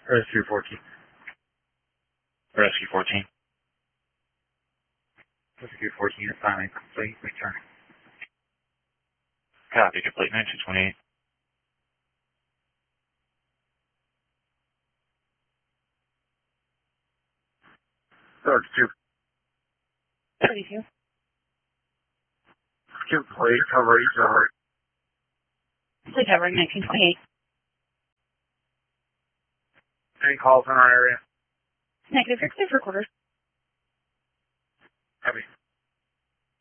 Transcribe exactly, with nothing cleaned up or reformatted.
Rescue fourteen. Rescue fourteen. Rescue fourteen, assignment complete. Return. Copy, complete nine two twenty-eight. thirty-two. thirty-two. Complete. Cover each other. Complete covering nineteen twenty-eight. Any calls in our area? Negative, your clear for quarters. Copy.